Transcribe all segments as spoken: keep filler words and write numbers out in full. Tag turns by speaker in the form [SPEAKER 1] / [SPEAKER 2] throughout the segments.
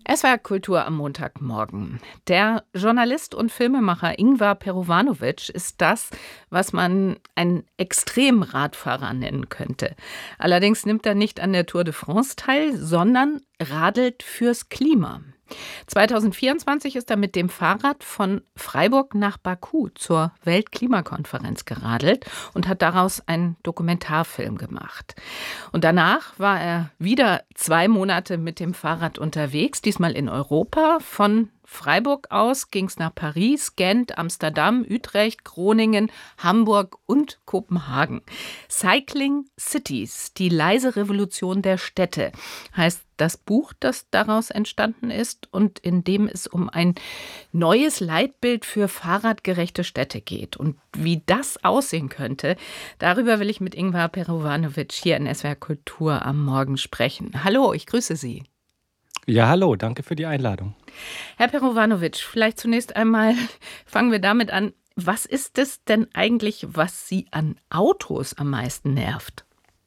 [SPEAKER 1] Es war Kultur am Montagmorgen. Der Journalist und Filmemacher Ingvar Perovanović ist das, was man einen Extremradfahrer nennen könnte. Allerdings nimmt er nicht an der Tour de France teil, sondern radelt fürs Klima. zwanzig vierundzwanzig ist er mit dem Fahrrad von Freiburg nach Baku zur Weltklimakonferenz geradelt und hat daraus einen Dokumentarfilm gemacht. Und danach war er wieder zwei Monate mit dem Fahrrad unterwegs, diesmal in Europa. Von Freiburg aus ging es nach Paris, Gent, Amsterdam, Utrecht, Groningen, Hamburg und Kopenhagen. Cycling Cities, die leise Revolution der Städte, heißt das Buch, das daraus entstanden ist und in dem es um ein neues Leitbild für fahrradgerechte Städte geht. Und wie das aussehen könnte, darüber will ich mit Ingvar Perovanović hier in S W R Kultur am Morgen sprechen. Hallo, ich grüße Sie.
[SPEAKER 2] Ja, hallo, danke für die Einladung.
[SPEAKER 1] Herr Perovanović, vielleicht zunächst einmal fangen wir damit an. Was ist es denn eigentlich, was Sie an Autos am meisten nervt?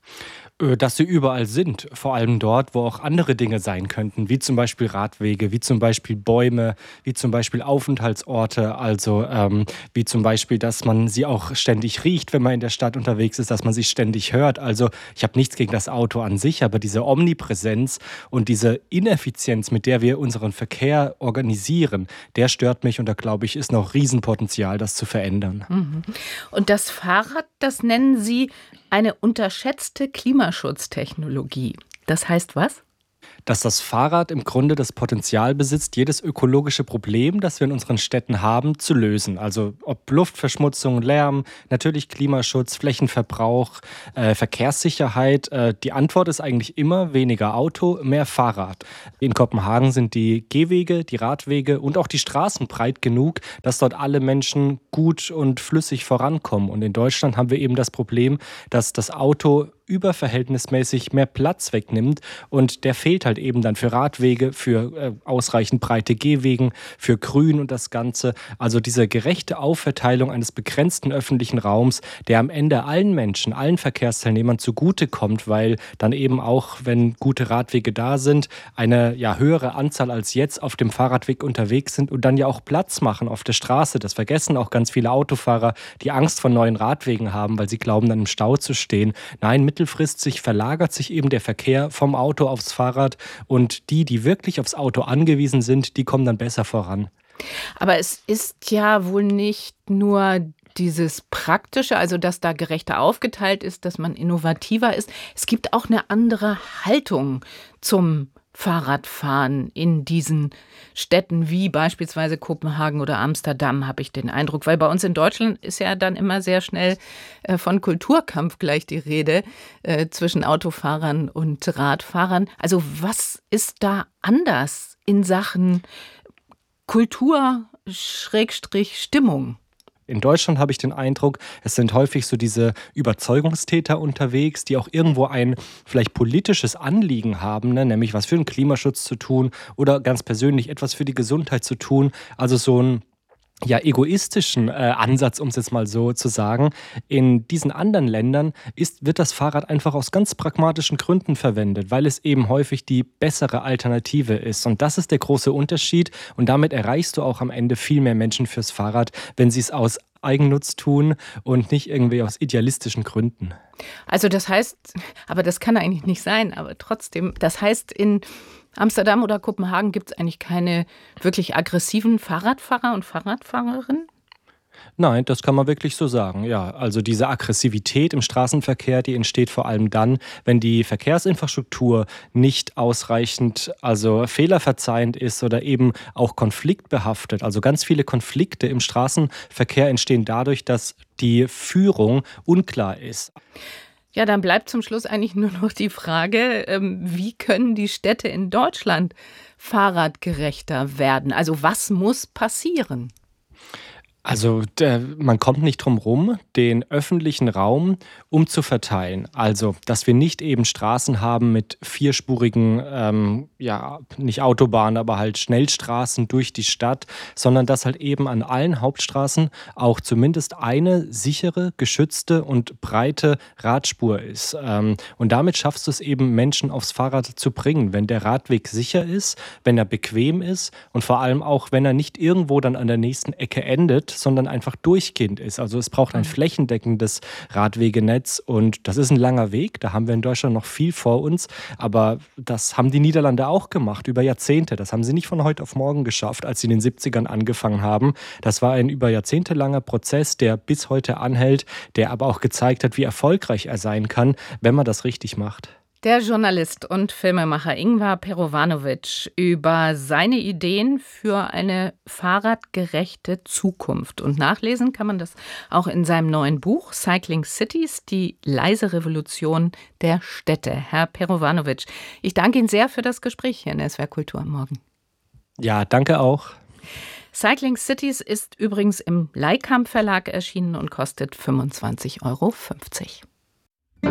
[SPEAKER 2] Dass sie überall sind, vor allem dort, wo auch andere Dinge sein könnten, wie zum Beispiel Radwege, wie zum Beispiel Bäume, wie zum Beispiel Aufenthaltsorte, also ähm, wie zum Beispiel, dass man sie auch ständig riecht, wenn man in der Stadt unterwegs ist, dass man sie ständig hört. Also ich habe nichts gegen das Auto an sich, aber diese Omnipräsenz und diese Ineffizienz, mit der wir unseren Verkehr organisieren, der stört mich und da glaube ich, ist noch Riesenpotenzial, das zu verändern.
[SPEAKER 1] Mhm. Und das Fahrrad, das nennen Sie eine unterschätzte Klimaschutztechnologie. Das heißt was?
[SPEAKER 2] Dass das Fahrrad im Grunde das Potenzial besitzt, jedes ökologische Problem, das wir in unseren Städten haben, zu lösen. Also ob Luftverschmutzung, Lärm, natürlich Klimaschutz, Flächenverbrauch, äh, Verkehrssicherheit. Äh, die Antwort ist eigentlich immer weniger Auto, mehr Fahrrad. In Kopenhagen sind die Gehwege, die Radwege und auch die Straßen breit genug, dass dort alle Menschen gut und flüssig vorankommen. Und in Deutschland haben wir eben das Problem, dass das Auto überverhältnismäßig mehr Platz wegnimmt und der fehlt halt eben dann für Radwege, für äh, ausreichend breite Gehwegen, für Grün und das Ganze. Also diese gerechte Aufverteilung eines begrenzten öffentlichen Raums, der am Ende allen Menschen, allen Verkehrsteilnehmern zugutekommt, weil dann eben auch, wenn gute Radwege da sind, eine ja höhere Anzahl als jetzt auf dem Fahrradweg unterwegs sind und dann ja auch Platz machen auf der Straße. Das vergessen auch ganz viele Autofahrer, die Angst vor neuen Radwegen haben, weil sie glauben, dann im Stau zu stehen. Nein, mittelfristig verlagert sich eben der Verkehr vom Auto aufs Fahrrad und die, die wirklich aufs Auto angewiesen sind, die kommen dann besser voran.
[SPEAKER 1] Aber es ist ja wohl nicht nur dieses Praktische, also dass da gerechter aufgeteilt ist, dass man innovativer ist. Es gibt auch eine andere Haltung zum Fahrradfahren in diesen Städten wie beispielsweise Kopenhagen oder Amsterdam, habe ich den Eindruck. Weil bei uns in Deutschland ist ja dann immer sehr schnell äh, von Kulturkampf gleich die Rede äh, zwischen Autofahrern und Radfahrern. Also was ist da anders in Sachen Kultur-Stimmung?
[SPEAKER 2] In Deutschland habe ich den Eindruck, es sind häufig so diese Überzeugungstäter unterwegs, die auch irgendwo ein vielleicht politisches Anliegen haben, ne? Nämlich was für den Klimaschutz zu tun oder ganz persönlich etwas für die Gesundheit zu tun. Also so ein ja, egoistischen äh, Ansatz, um es jetzt mal so zu sagen. In diesen anderen Ländern ist, wird das Fahrrad einfach aus ganz pragmatischen Gründen verwendet, weil es eben häufig die bessere Alternative ist. Und das ist der große Unterschied. Und damit erreichst du auch am Ende viel mehr Menschen fürs Fahrrad, wenn sie es aus Eigennutz tun und nicht irgendwie aus idealistischen Gründen.
[SPEAKER 1] Also das heißt, aber das kann eigentlich nicht sein, aber trotzdem, das heißt, in Amsterdam oder Kopenhagen gibt es eigentlich keine wirklich aggressiven Fahrradfahrer und Fahrradfahrerinnen?
[SPEAKER 2] Nein, das kann man wirklich so sagen, ja. Also diese Aggressivität im Straßenverkehr, die entsteht vor allem dann, wenn die Verkehrsinfrastruktur nicht ausreichend, also fehlerverzeihend ist oder eben auch konfliktbehaftet. Also ganz viele Konflikte im Straßenverkehr entstehen dadurch, dass die Führung unklar ist.
[SPEAKER 1] Ja, dann bleibt zum Schluss eigentlich nur noch die Frage, ähm, wie können die Städte in Deutschland fahrradgerechter werden? Also was muss passieren?
[SPEAKER 2] Also der, man kommt nicht drum rum, den öffentlichen Raum umzuverteilen. Also, dass wir nicht eben Straßen haben mit vierspurigen, ähm, ja, nicht Autobahnen, aber halt Schnellstraßen durch die Stadt, sondern dass halt eben an allen Hauptstraßen auch zumindest eine sichere, geschützte und breite Radspur ist. Ähm, und damit schaffst du es eben, Menschen aufs Fahrrad zu bringen, wenn der Radweg sicher ist, wenn er bequem ist und vor allem auch, wenn er nicht irgendwo dann an der nächsten Ecke endet, sondern einfach durchgehend ist. Also es braucht ein
[SPEAKER 1] Mhm.
[SPEAKER 2] flächendeckendes Radwegenetz und das ist ein langer Weg. Da haben wir in Deutschland noch viel vor uns, aber das haben die Niederlande auch gemacht über Jahrzehnte. Das haben sie nicht von heute auf morgen geschafft, als sie in den siebzigern angefangen haben. Das war ein über Jahrzehnte langer Prozess, der bis heute anhält, der aber auch gezeigt hat, wie erfolgreich er sein kann, wenn man das richtig macht.
[SPEAKER 1] Der Journalist und Filmemacher Ingvar Perovanovic über seine Ideen für eine fahrradgerechte Zukunft. Und nachlesen kann man das auch in seinem neuen Buch Cycling Cities, die leise Revolution der Städte. Herr Perovanovic, ich danke Ihnen sehr für das Gespräch hier in S W R Kultur am Morgen.
[SPEAKER 2] Ja, danke auch.
[SPEAKER 1] Cycling Cities ist übrigens im Leikam Verlag erschienen und kostet fünfundzwanzig Euro fünfzig.